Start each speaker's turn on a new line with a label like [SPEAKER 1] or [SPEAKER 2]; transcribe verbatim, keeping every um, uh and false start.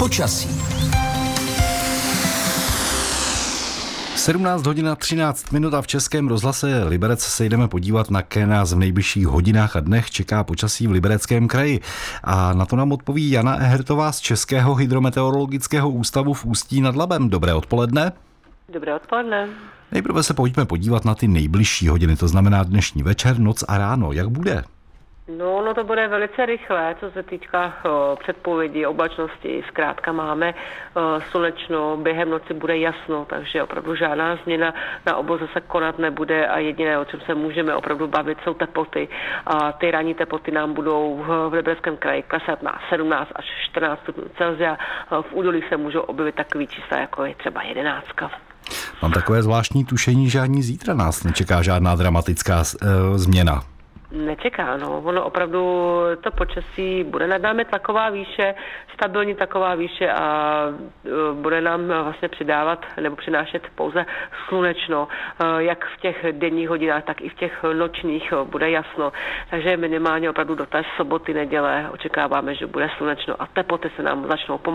[SPEAKER 1] Počasí.
[SPEAKER 2] sedmnáct hodin a třináct minut a v Českém rozhlase Liberec se jdeme podívat, na jaké nás v nejbližších hodinách a dnech čeká počasí v Libereckém kraji. A na to nám odpoví Jana Ehertová z Českého hydrometeorologického ústavu v Ústí nad Labem. Dobré odpoledne.
[SPEAKER 3] Dobré odpoledne.
[SPEAKER 2] Nejprve se pojďme podívat na ty nejbližší hodiny, to znamená dnešní večer, noc a ráno. Jak bude?
[SPEAKER 3] No, no to bude velice rychlé, co se týká o, předpovědi, oblačnosti. Zkrátka máme o, slunečno, během noci bude jasno, takže opravdu žádná změna na obloze se konat nebude a jediné, o čem se můžeme opravdu bavit, jsou teploty. A ty ranní teploty nám budou v Libereckém kraji klesat na sedmnáct až čtrnáct stupňů Celsia. V údolí se můžou objevit takový čísla, jako je třeba jedenáctka.
[SPEAKER 2] Mám takové zvláštní tušení, že ani zítra nás nečeká žádná dramatická e, změna.
[SPEAKER 3] Nečeká, no. Ono opravdu to počasí bude nad námi tlaková výše, stabilní taková výše a bude nám vlastně přidávat nebo přinášet pouze slunečno. Jak v těch denních hodinách, tak i v těch nočních bude jasno. Takže minimálně opravdu do té soboty, neděle očekáváme, že bude slunečno a teploty se nám začnou pomalu